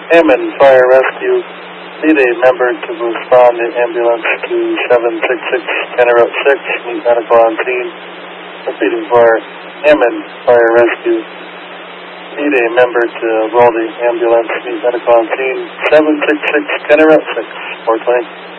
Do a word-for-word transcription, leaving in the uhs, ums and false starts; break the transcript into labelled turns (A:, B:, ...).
A: Hammond Fire Rescue. Need a member to respond to ambulance to seven six six Kenner Road six. Need medical on scene. Repeating for Hammond Fire Rescue. Need a member to roll the ambulance. Need medical on scene. seven six six Kenner Road six. four twenty.